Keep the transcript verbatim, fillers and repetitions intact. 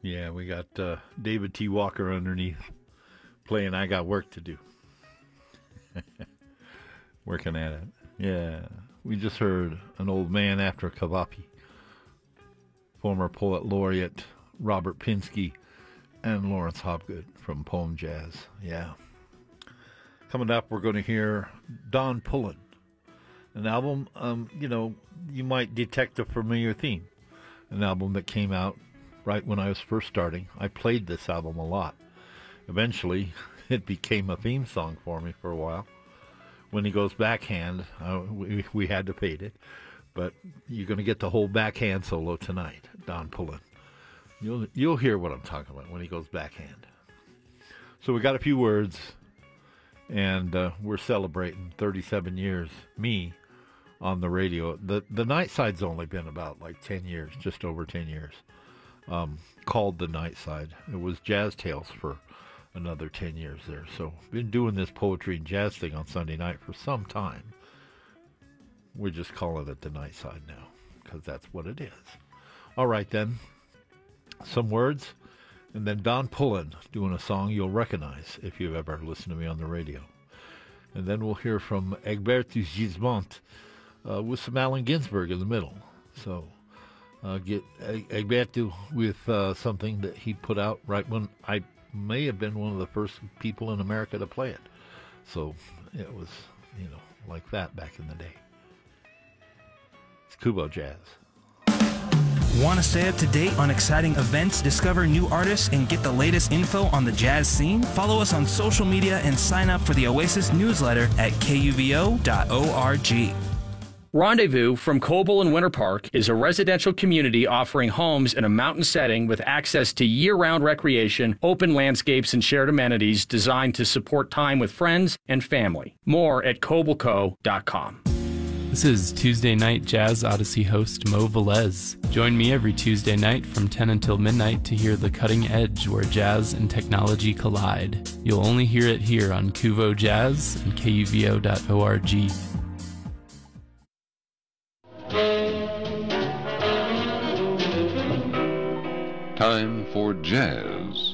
Yeah, we got uh, David T. Walker underneath playing I Got Work to Do. Working at it. Yeah. We just heard An Old Man After Calliope. Former poet laureate Robert Pinsky and Lawrence Hopgood from Poem Jazz. Yeah. Coming up, we're going to hear Don Pullen. An album, um, you know, you might detect a familiar theme. An album that came out right when I was first starting. I played this album a lot. Eventually, it became a theme song for me for a while. When he goes backhand, uh, we, we had to fade it. But you're going to get the whole backhand solo tonight, Don Pullen. You'll, you'll hear what I'm talking about when he goes backhand. So we got a few words, and uh, we're celebrating thirty-seven years, me, on the radio. The the night side's only been about like ten years, just over ten years. Um, called the night side. It was Jazz Tales for another ten years there. So been doing this poetry and jazz thing on Sunday night for some time. We're just calling it the night side now because that's what it is. All right then, some words, and then Don Pullen doing a song you'll recognize if you've ever listened to me on the radio. And then we'll hear from Egberto Gismonte uh, with some Allen Ginsberg in the middle. So uh, get Egberto with uh, something that he put out right when I may have been one of the first people in America to play it. So it was, you know, like that back in the day. It's Kubo Jazz. Want to stay up to date on exciting events, discover new artists, and get the latest info on the jazz scene? Follow us on social media and sign up for the Oasis newsletter at K U V O dot org. Rendezvous from Coble and Winter Park is a residential community offering homes in a mountain setting with access to year-round recreation, open landscapes, and shared amenities designed to support time with friends and family. More at coble co dot com. This is Tuesday Night Jazz Odyssey host Mo Velez. Join me every Tuesday night from ten until midnight to hear the cutting edge where jazz and technology collide. You'll only hear it here on Kuvo Jazz and K U V O dot org. Time for jazz.